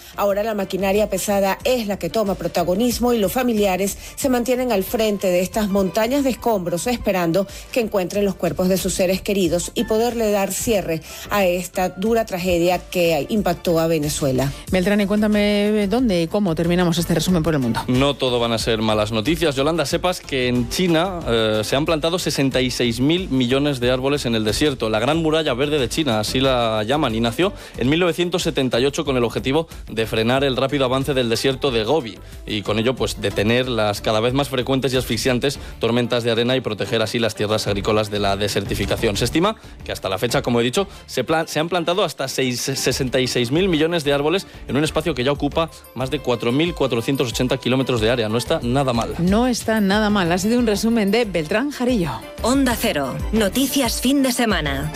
Ahora la maquinaria pesada es la que toma protagonismo y los familiares se mantienen al frente de estas montañas de escombros esperando que encuentren los cuerpos de sus seres queridos y poderle dar cierre a esta dura tragedia que impactó a Venezuela. Beltrán, y cuéntame dónde y cómo terminamos este resumen por el mundo. No todo van a ser malas noticias. Yolanda, sepas que en China se han plantado 66.000 millones de árboles en el desierto. La Gran Muralla Verde de China, así la llaman, y nació en 1978 con el objetivo de frenar el rápido avance del desierto de Gobi y con ello pues detener las cada vez más frecuentes y asfixiantes tormentas de arena y proteger así las tierras agrícolas de la desertificación. Se estima que hasta la fecha, como he dicho, se han plantado hasta 66.000 millones de árboles en un espacio que ya ocupa más de 4.480 kilómetros de área. No está nada mal. No está nada mal. Ha sido un resumen de Beltrán Jarillo. Onda Cero. Noticias fin de semana.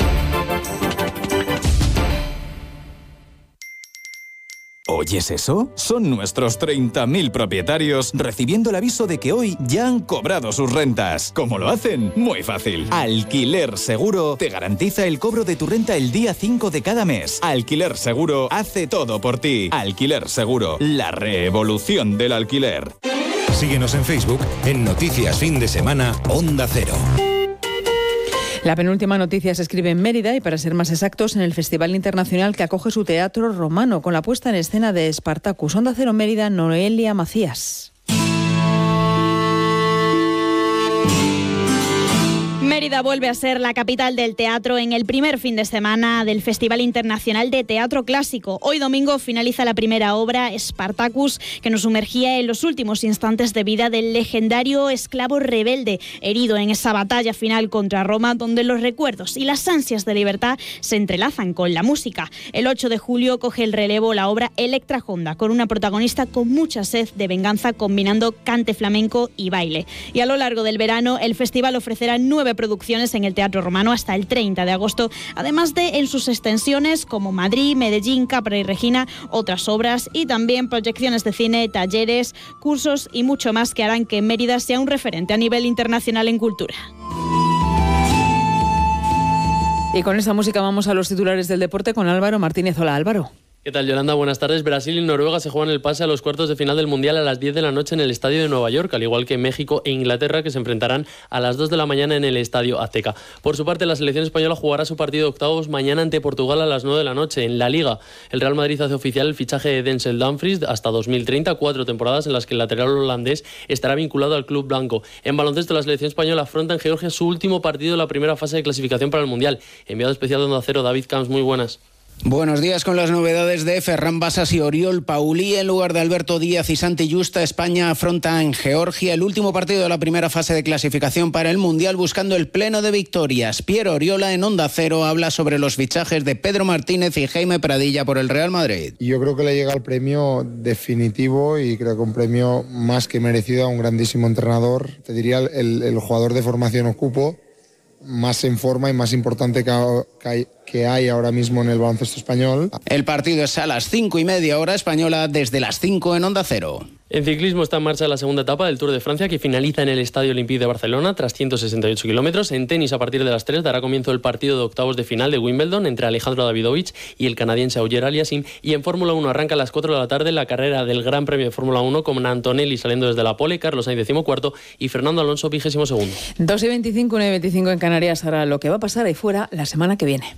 ¿Oyes eso? Son nuestros 30.000 propietarios recibiendo el aviso de que hoy ya han cobrado sus rentas. ¿Cómo lo hacen? Muy fácil. Alquiler Seguro te garantiza el cobro de tu renta el día 5 de cada mes. Alquiler Seguro hace todo por ti. Alquiler Seguro, la revolución del alquiler. Síguenos en Facebook en Noticias Fin de Semana Onda Cero. La penúltima noticia se escribe en Mérida y, para ser más exactos, en el Festival Internacional que acoge su teatro romano con la puesta en escena de Spartacus. Onda Cero Mérida, Noelia Macías. Mérida vuelve a ser la capital del teatro en el primer fin de semana del Festival Internacional de Teatro Clásico. Hoy domingo finaliza la primera obra, Spartacus, que nos sumergía en los últimos instantes de vida del legendario esclavo rebelde, herido en esa batalla final contra Roma, donde los recuerdos y las ansias de libertad se entrelazan con la música. El 8 de julio coge el relevo la obra Electra Honda, con una protagonista con mucha sed de venganza, combinando cante flamenco y baile. Y a lo largo del verano, el festival ofrecerá 9 producciones en el Teatro Romano hasta el 30 de agosto, además de en sus extensiones como Madrid, Medellín, Capra y Regina, otras obras y también proyecciones de cine, talleres, cursos y mucho más que harán que Mérida sea un referente a nivel internacional en cultura. Y con esta música vamos a los titulares del deporte con Álvaro Martínez. Hola, Álvaro. ¿Qué tal, Yolanda? Buenas tardes. Brasil y Noruega se juegan el pase a los cuartos de final del Mundial a las 10 de la noche en el Estadio de Nueva York, al igual que México e Inglaterra, que se enfrentarán a las 2 de la mañana en el Estadio Azteca. Por su parte, la selección española jugará su partido de octavos mañana ante Portugal a las 9 de la noche. En la Liga, el Real Madrid hace oficial el fichaje de Denzel Dumfries hasta 2030, 4 temporadas en las que el lateral holandés estará vinculado al club blanco. En baloncesto, la selección española afronta en Georgia su último partido de la primera fase de clasificación para el Mundial. Enviado especial de Onda Cero, David Camps, muy buenas. Buenos días. Con las novedades de Ferran Basas y Oriol Paulí en lugar de Alberto Díaz y Santi Justa, España afronta en Georgia el último partido de la primera fase de clasificación para el Mundial, buscando el pleno de victorias. Piero Oriola en Onda Cero habla sobre los fichajes de Pedro Martínez y Jaime Pradilla por el Real Madrid. Yo creo que le llega el premio definitivo y creo que un premio más que merecido a un grandísimo entrenador. Te diría el jugador de formación ocupo más en forma y más importante que hay ahora mismo en el baloncesto español. El partido es a las 5:30 hora española, desde las 5 en Onda Cero. En ciclismo está en marcha la segunda etapa del Tour de Francia, que finaliza en el Estadio Olímpic de Barcelona tras 168 kilómetros. En tenis, a partir de las 3 dará comienzo el partido de octavos de final de Wimbledon entre Alejandro Davidovich y el canadiense Auger Aliassime. Y en Fórmula 1 arranca a las 4 de la tarde la carrera del Gran Premio de Fórmula 1 con Antonelli saliendo desde la pole, Carlos Sainz 14º y Fernando Alonso 22º. 2:25, 1:25 en Canarias. Ahora lo que va a pasar ahí fuera la semana que viene.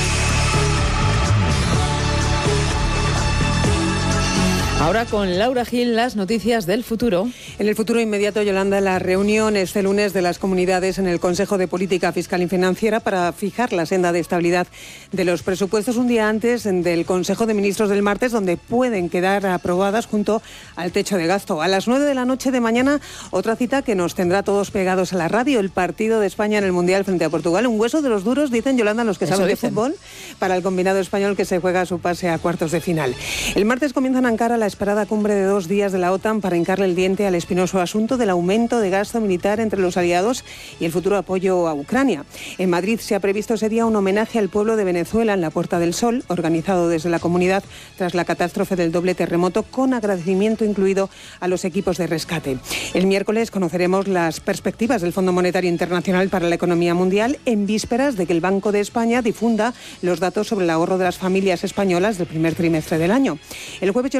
Ahora con Laura Gil, las noticias del futuro. En el futuro inmediato, Yolanda, la reunión este lunes de las comunidades en el Consejo de Política Fiscal y Financiera para fijar la senda de estabilidad de los presupuestos un día antes del Consejo de Ministros del martes, donde pueden quedar aprobadas junto al techo de gasto. A las 9 de la noche de mañana, otra cita que nos tendrá todos pegados a la radio, el partido de España en el Mundial frente a Portugal. Un hueso de los duros, dicen, Yolanda, los que saben de fútbol, para el combinado español que se juega su pase a cuartos de final. El martes comienza en Ankara la esperada cumbre de 2 días de la OTAN para hincarle el diente al espinoso asunto del aumento de gasto militar entre los aliados y el futuro apoyo a Ucrania. En Madrid se ha previsto ese día un homenaje al pueblo de Venezuela en la Puerta del Sol, organizado desde la comunidad tras la catástrofe del doble terremoto, con agradecimiento incluido a los equipos de rescate. El miércoles conoceremos las perspectivas del Fondo Monetario Internacional para la economía mundial, en vísperas de que el Banco de España difunda los datos sobre el ahorro de las familias españolas del primer trimestre del año. El jueves